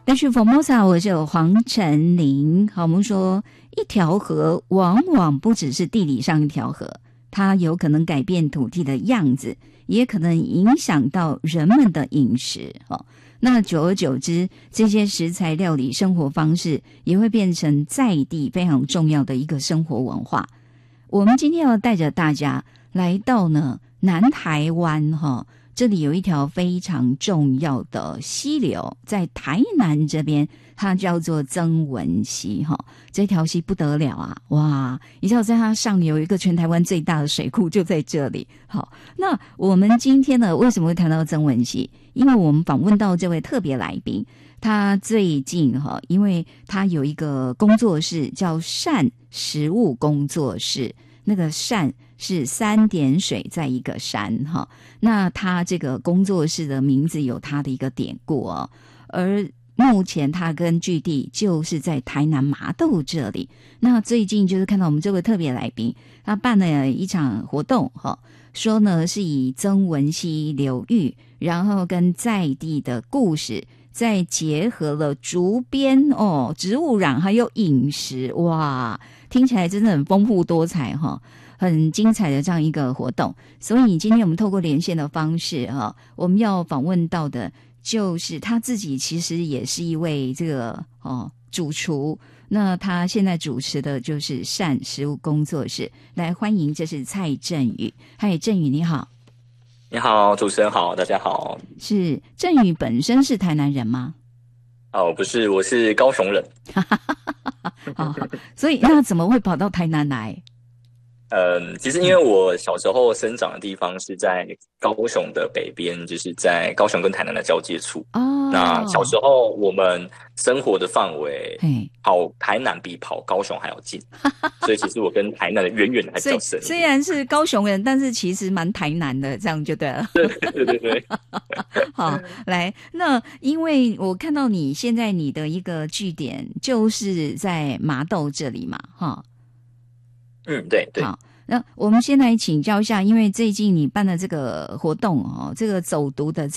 但是 Formosa 我是有黄晨林。好，我们说一条河往往不只是地理上一条河，它有可能改变土地的样子，也可能影响到人们的饮食。那久而久之，这些食材料理生活方式也会变成在地非常重要的一个生活文化。我们今天要带着大家来到呢南台湾这里有一条非常重要的溪流，在台南这边，它叫做曾文溪这条溪不得了啊！哇，你知道在它上游有一个全台湾最大的水库就在这里。好，那我们今天呢为什么会谈到曾文溪？因为我们访问到这位特别来宾，他最近因为他有一个工作室叫善食物工作室，那个善是3点水在一个山那他这个工作室的名字有他的一个典故而目前他跟据地就是在台南麻豆这里。那最近就是看到我们这位特别来宾，他办了一场活动说呢是以曾文溪流域，然后跟在地的故事再结合了竹编植物染还有饮食，哇，听起来真的很丰富多彩很精彩的这样一个活动。所以今天我们透过连线的方式我们要访问到的就是他自己其实也是一位这个主厨，那他现在主持的就是善食物工作室。来欢迎，这是蔡振宇。嗨，振宇你好。 你好，主持人好，大家好。 是振宇本身是台南人吗？ 不是，我是高雄人。 好，所以那怎么会跑到台南来？ 其实因为我小时候生长的地方是在高雄的北边，就是在高雄跟台南的交界处。那小时候我们生活的范围，跑台南比跑高雄还要近，所以其实我跟台南的渊源还比较深。 虽然是高雄人，但是其实蛮台南的，这样就对了。 对。 好，来，那因为我看到你现在你的一个据点就是在麻豆这里嘛， 对。 好，那我们先来请教一下，因为最近你办的这个活动这个走读的